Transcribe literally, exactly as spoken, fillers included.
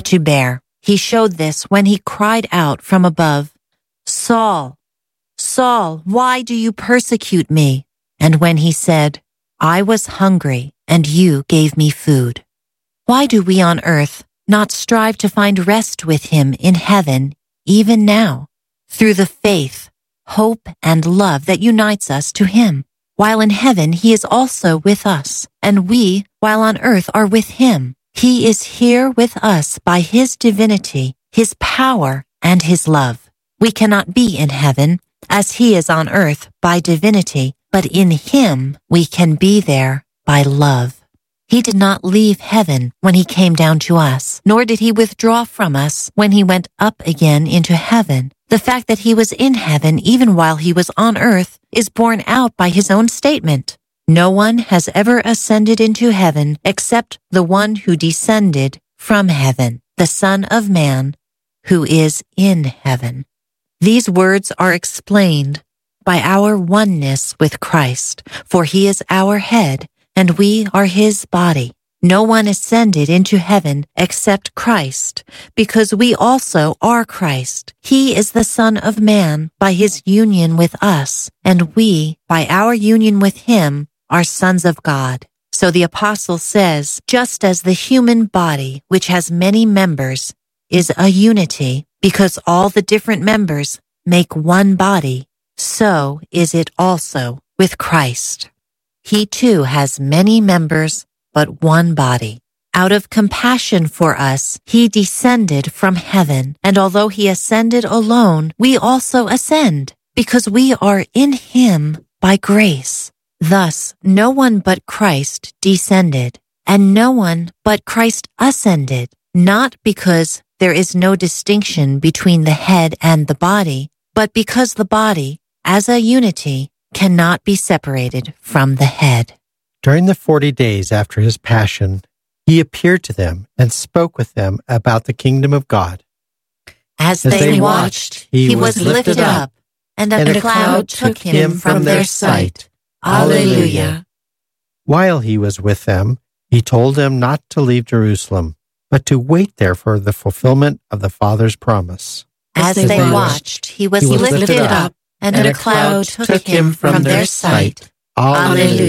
to bear. He showed this when he cried out from above, "Saul, Saul, why do you persecute me?" And when he said, "I was hungry, and you gave me food." Why do we on earth not strive to find rest with him in heaven, even now, through the faith, hope, and love that unites us to him? While in heaven he is also with us, and we, while on earth, are with him. He is here with us by his divinity, his power, and his love. We cannot be in heaven, as he is on earth, by divinity, but in him we can be there by love. He did not leave heaven when he came down to us, nor did he withdraw from us when he went up again into heaven. The fact that he was in heaven even while he was on earth is borne out by his own statement. No one has ever ascended into heaven except the one who descended from heaven, the Son of Man, who is in heaven. These words are explained by our oneness with Christ, for he is our head, and we are his body. No one ascended into heaven except Christ, because we also are Christ. He is the Son of Man by his union with us, and we, by our union with him, are sons of God. So the apostle says, just as the human body, which has many members, is a unity, because all the different members make one body, so is it also with Christ. He too has many members, but one body. Out of compassion for us, he descended from heaven, and although he ascended alone, we also ascend, because we are in him by grace. Thus, no one but Christ descended, and no one but Christ ascended, not because there is no distinction between the head and the body, but because the body, as a unity, cannot be separated from the head. During the forty days after his passion, he appeared to them and spoke with them about the kingdom of God. As, As they, they watched, he, he was lifted up, and a, and a cloud took him from their sight. Alleluia. While he was with them, he told them not to leave Jerusalem, but to wait there for the fulfillment of the Father's promise. As they, they watched, he was, he was lifted up, and a cloud took him from their sight. Alleluia.